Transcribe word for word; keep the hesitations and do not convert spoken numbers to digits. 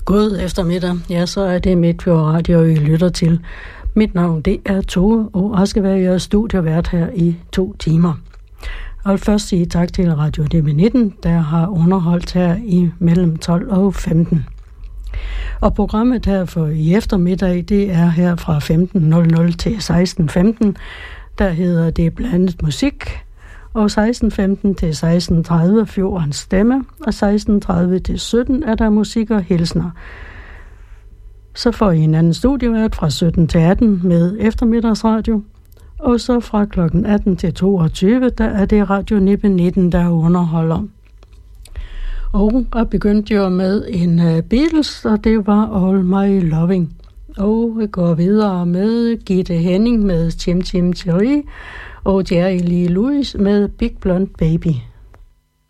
God eftermiddag. Ja, så er det Midtfjord Radio, I lytter til. Mit navn, det er Tove, og jeg skal være jeres studievært her i to timer. Jeg vil først sige tak til Radio D B nitten, der har underholdt her i mellem tolv og femten. Og programmet her for i eftermiddag, det er her fra femten nul nul til seksten femten. Der hedder det blandet musik. Og seksten femten til seksten tredive Fjordens Stemme, og seksten tredive til sytten er der musik og hilsner. Så får I en anden studievært fra sytten til atten med eftermiddagsradio, og så fra klokken atten til toogtyve, der er det Radio D B nitten, der underholder. Og jeg begyndte jo med en uh, Beatles, og det var All My Loving. Og vi går videre med Gitte Henning med Chim Chim Cherry, og Jerry Lee Lewis med Big Blonde Baby.